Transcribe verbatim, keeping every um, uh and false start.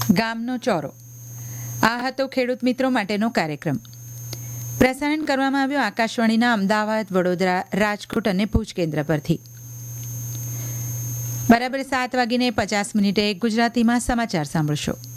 ગામનો ચોરો. આ હતો ખેડૂત મિત્રો માટેનો કાર્યક્રમ. પ્રસારણ કરવામાં આવ્યો આકાશવાણીના અમદાવાદ, વડોદરા, રાજકોટ અને ભુજ કેન્દ્ર પરથી. બરાબર સાત વાગીને પચાસ મિનિટે ગુજરાતીમાં સમાચાર સાંભળશો.